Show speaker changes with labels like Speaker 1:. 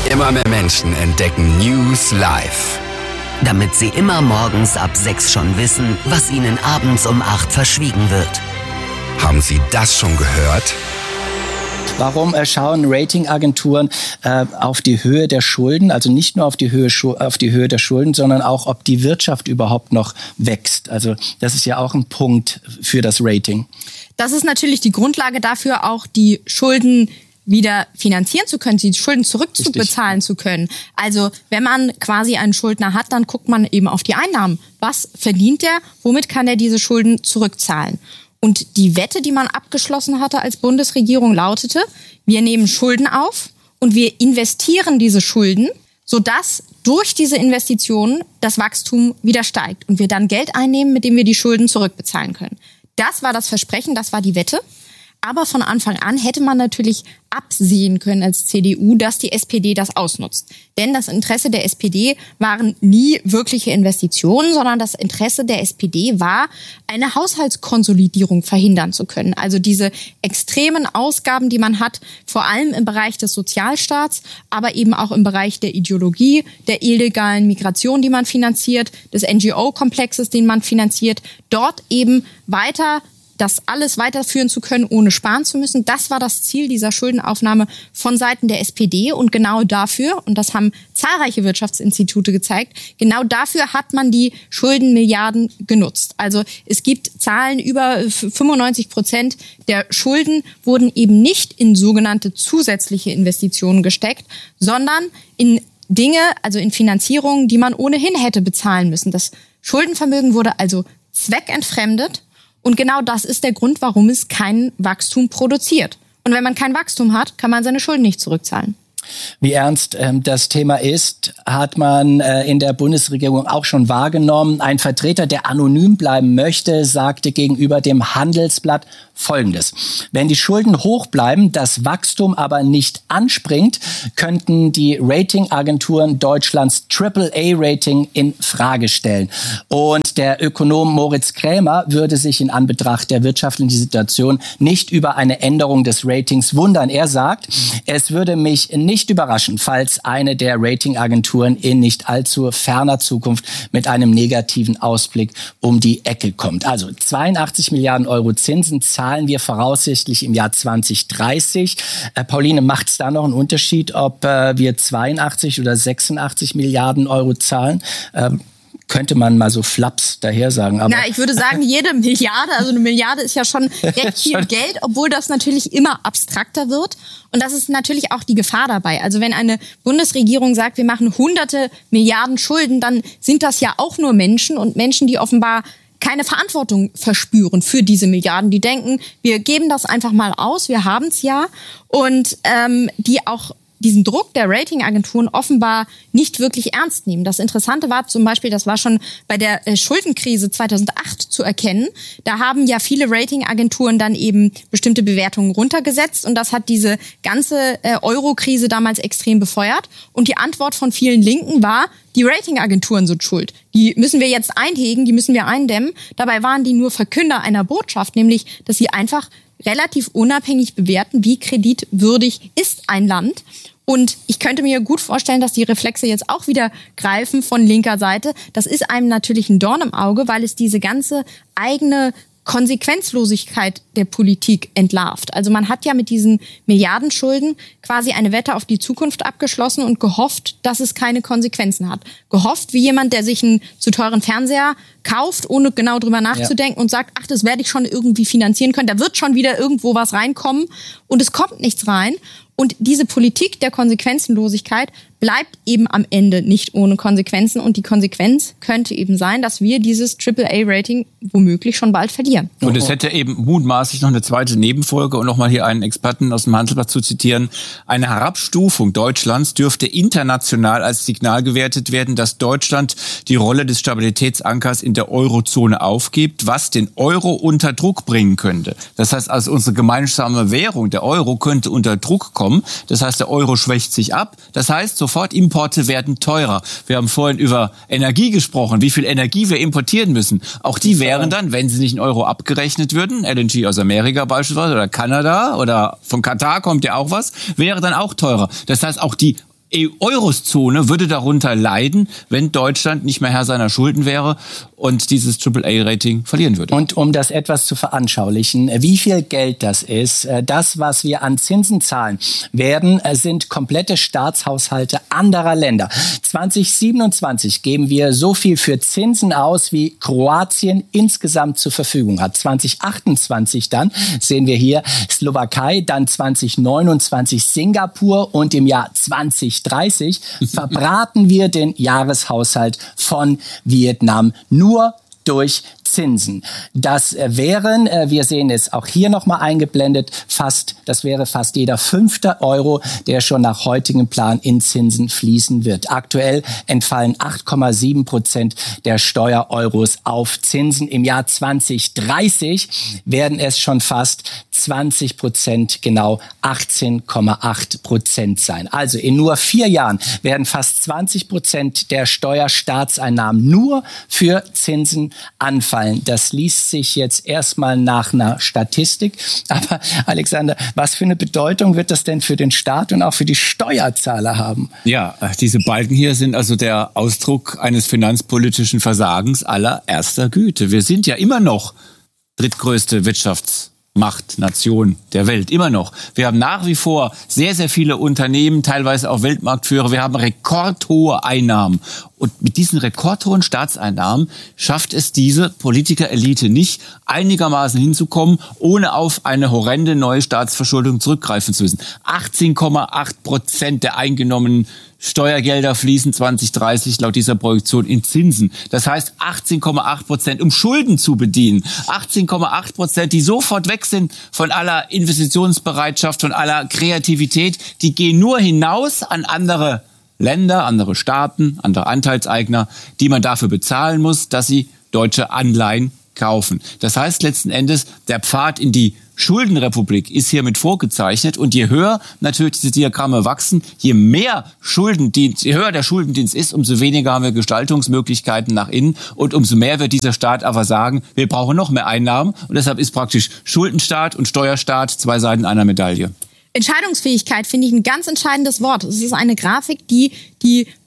Speaker 1: Immer mehr Menschen entdecken News live.
Speaker 2: Damit sie immer morgens ab 6 schon wissen, was ihnen abends um 8 verschwiegen wird.
Speaker 1: Haben Sie das schon gehört?
Speaker 3: Warum schauen Ratingagenturen auf die Höhe der Schulden, also nicht nur auf die Höhe der Schulden, sondern auch, ob die Wirtschaft überhaupt noch wächst? Also das ist ja auch ein Punkt für das Rating.
Speaker 4: Das ist natürlich die Grundlage dafür, auch die Schulden wieder finanzieren zu können, die Schulden zurückzubezahlen zu können. Also wenn man quasi einen Schuldner hat, dann guckt man eben auf die Einnahmen. Was verdient der? Womit kann er diese Schulden zurückzahlen? Und die Wette, die man abgeschlossen hatte als Bundesregierung, lautete, wir nehmen Schulden auf und wir investieren diese Schulden, sodass durch diese Investitionen das Wachstum wieder steigt und wir dann Geld einnehmen, mit dem wir die Schulden zurückbezahlen können. Das war das Versprechen, das war die Wette. Aber von Anfang an hätte man natürlich absehen können als CDU, dass die SPD das ausnutzt. Denn das Interesse der SPD waren nie wirkliche Investitionen, sondern das Interesse der SPD war, eine Haushaltskonsolidierung verhindern zu können. Also diese extremen Ausgaben, die man hat, vor allem im Bereich des Sozialstaats, aber eben auch im Bereich der Ideologie, der illegalen Migration, die man finanziert, des NGO-Komplexes, den man finanziert, dort eben weiter das alles weiterführen zu können, ohne sparen zu müssen. Das war das Ziel dieser Schuldenaufnahme von Seiten der SPD. Und genau dafür, und das haben zahlreiche Wirtschaftsinstitute gezeigt, genau dafür hat man die Schuldenmilliarden genutzt. Also es gibt Zahlen, über 95% der Schulden wurden eben nicht in sogenannte zusätzliche Investitionen gesteckt, sondern in Dinge, also in Finanzierungen, die man ohnehin hätte bezahlen müssen. Das Schuldenvermögen wurde also zweckentfremdet. Und genau das ist der Grund, warum es kein Wachstum produziert. Und wenn man kein Wachstum hat, kann man seine Schulden nicht zurückzahlen.
Speaker 3: Wie ernst das Thema ist, hat man in der Bundesregierung auch schon wahrgenommen. Ein Vertreter, der anonym bleiben möchte, sagte gegenüber dem Handelsblatt Folgendes: Wenn die Schulden hoch bleiben, das Wachstum aber nicht anspringt, könnten die Ratingagenturen Deutschlands AAA-Rating in Frage stellen. Und der Ökonom Moritz Krämer würde sich in Anbetracht der wirtschaftlichen Situation nicht über eine Änderung des Ratings wundern. Er sagt, es würde mich nicht überraschen, falls eine der Ratingagenturen in nicht allzu ferner Zukunft mit einem negativen Ausblick um die Ecke kommt. Also 82 Milliarden Euro Zinsen zahlen wir voraussichtlich im Jahr 2030. Pauline, macht es da noch einen Unterschied, ob wir 82 oder 86 Milliarden Euro zahlen? Könnte man mal so flaps daher sagen. Aber
Speaker 4: ich würde sagen, jede Milliarde, also eine Milliarde ist ja schon recht viel Geld, obwohl das natürlich immer abstrakter wird. Und das ist natürlich auch die Gefahr dabei. Also wenn eine Bundesregierung sagt, wir machen hunderte Milliarden Schulden, dann sind das ja auch nur Menschen und Menschen, die offenbar keine Verantwortung verspüren für diese Milliarden. Die denken, wir geben das einfach mal aus, wir haben es ja. Und die auch diesen Druck der Ratingagenturen offenbar nicht wirklich ernst nehmen. Das Interessante war zum Beispiel, das war schon bei der Schuldenkrise 2008 zu erkennen, da haben ja viele Ratingagenturen dann eben bestimmte Bewertungen runtergesetzt und das hat diese ganze Euro-Krise damals extrem befeuert. Und die Antwort von vielen Linken war, die Ratingagenturen sind schuld. Die müssen wir jetzt einhegen, die müssen wir eindämmen. Dabei waren die nur Verkünder einer Botschaft, nämlich, dass sie einfach relativ unabhängig bewerten, wie kreditwürdig ist ein Land. Und ich könnte mir gut vorstellen, dass die Reflexe jetzt auch wieder greifen von linker Seite. Das ist einem natürlich ein Dorn im Auge, weil es diese ganze eigene Konsequenzlosigkeit der Politik entlarvt. Also man hat ja mit diesen Milliardenschulden quasi eine Wette auf die Zukunft abgeschlossen und gehofft, dass es keine Konsequenzen hat. Gehofft wie jemand, der sich einen zu teuren Fernseher kauft, ohne genau drüber nachzudenken und sagt, ach, das werde ich schon irgendwie finanzieren können. Da wird schon wieder irgendwo was reinkommen und es kommt nichts rein. Und diese Politik der Konsequenzenlosigkeit bleibt eben am Ende nicht ohne Konsequenzen. Und die Konsequenz könnte eben sein, dass wir dieses AAA-Rating womöglich schon bald verlieren.
Speaker 5: Und es hätte eben mutmaßlich noch eine zweite Nebenfolge. Und nochmal hier einen Experten aus dem Handelsblatt zu zitieren. Eine Herabstufung Deutschlands dürfte international als Signal gewertet werden, dass Deutschland die Rolle des Stabilitätsankers in der Eurozone aufgibt, was den Euro unter Druck bringen könnte. Das heißt also, unsere gemeinsame Währung, der Euro, könnte unter Druck kommen. Das heißt, der Euro schwächt sich ab. Das heißt, sofort Importe werden teurer. Wir haben vorhin über Energie gesprochen, wie viel Energie wir importieren müssen. Auch die wären dann, wenn sie nicht in Euro abgerechnet würden, LNG aus Amerika beispielsweise oder Kanada oder von Katar kommt ja auch was, wäre dann auch teurer. Das heißt, auch die Eurozone würde darunter leiden, wenn Deutschland nicht mehr Herr seiner Schulden wäre und dieses AAA-Rating verlieren würde.
Speaker 3: Und um das etwas zu veranschaulichen, wie viel Geld das ist, das, was wir an Zinsen zahlen werden, sind komplette Staatshaushalte anderer Länder. 2027 geben wir so viel für Zinsen aus, wie Kroatien insgesamt zur Verfügung hat. 2028 dann sehen wir hier Slowakei, dann 2029 Singapur und im Jahr 2030 verbraten wir den Jahreshaushalt von Vietnam nur durch Zinsen. Das wären, wir sehen es auch hier nochmal eingeblendet, das wäre fast jeder 5. Euro, der schon nach heutigem Plan in Zinsen fließen wird. Aktuell entfallen 8,7% der Steuer-Euros auf Zinsen. Im Jahr 2030 werden es schon fast 20%, genau 18,8% sein. Also in nur 4 Jahren werden fast 20% der Steuerstaatseinnahmen nur für Zinsen anfallen. Das liest sich jetzt erstmal nach einer Statistik. Aber Alexander, was für eine Bedeutung wird das denn für den Staat und auch für die Steuerzahler haben?
Speaker 5: Ja, diese Balken hier sind also der Ausdruck eines finanzpolitischen Versagens allererster Güte. Wir sind ja immer noch drittgrößte Nation der Welt, immer noch. Wir haben nach wie vor sehr, sehr viele Unternehmen, teilweise auch Weltmarktführer. Wir haben rekordhohe Einnahmen. Und mit diesen rekordhohen Staatseinnahmen schafft es diese Politikerelite nicht, einigermaßen hinzukommen, ohne auf eine horrende neue Staatsverschuldung zurückgreifen zu müssen. 18,8% der eingenommenen Steuergelder fließen 2030 laut dieser Projektion in Zinsen. Das heißt 18,8%, um Schulden zu bedienen. 18,8%, die sofort weg sind von aller Investitionsbereitschaft, von aller Kreativität. Die gehen nur hinaus an andere Länder, andere Staaten, andere Anteilseigner, die man dafür bezahlen muss, dass sie deutsche Anleihen kaufen. Das heißt letzten Endes, der Pfad in die Schuldenrepublik ist hiermit vorgezeichnet und je höher natürlich diese Diagramme wachsen, je höher der Schuldendienst ist, umso weniger haben wir Gestaltungsmöglichkeiten nach innen und umso mehr wird dieser Staat aber sagen, wir brauchen noch mehr Einnahmen und deshalb ist praktisch Schuldenstaat und Steuerstaat 2 Seiten einer Medaille.
Speaker 4: Entscheidungsfähigkeit finde ich ein ganz entscheidendes Wort. Es ist eine Grafik, die